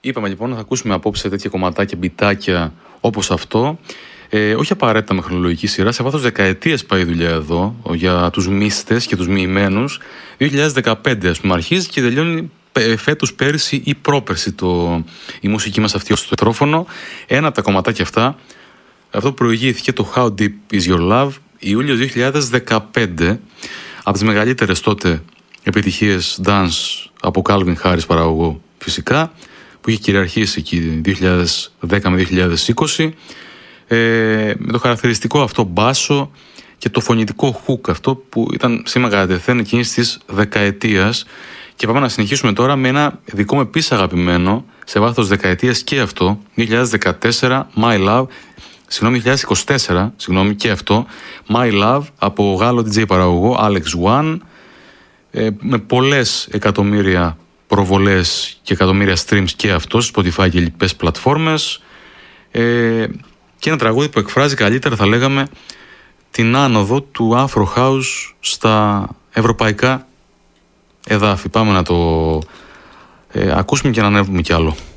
Είπαμε λοιπόν θα ακούσουμε απόψε τέτοια κομματάκια, μπιτάκια όπως αυτό. Όχι απαραίτητα με χρονολογική σειρά, σε βάθος δεκαετίες πάει η δουλειά εδώ για τους μίστες και τους μοιημένους. 2015 ας πούμε αρχίζει και τελειώνει φέτος, πέρυσι ή πρόπερσι η μουσική μας αυτή στο τετρόφωνο. Ένα από τα κομματάκια αυτά, αυτό που προηγήθηκε, το How Deep Is Your Love, Ιούλιο 2015, από τις μεγαλύτερες τότε επιτυχίες dance από Calvin Harris παραγωγό φυσικά, που είχε κυριαρχήσει εκεί 2010 με 2020, με το χαρακτηριστικό αυτό μπάσο και το φωνητικό hook αυτό που ήταν σήμα κατά τεθέν εκείνης της δεκαετίας. Και πάμε να συνεχίσουμε τώρα με ένα δικό μου επίσης αγαπημένο σε βάθος δεκαετίας και αυτό, 2014, My Love, 2024, και αυτό, My Love από Γάλλο DJ παραγωγό Alex One, με πολλές εκατομμύρια προβολές και εκατομμύρια streams και αυτό, Spotify και λοιπές πλατφόρμες, και ένα τραγούδι που εκφράζει καλύτερα, θα λέγαμε, την άνοδο του Afro House στα ευρωπαϊκά εδάφη. Πάμε να το ακούσουμε και να ανέβουμε κι άλλο.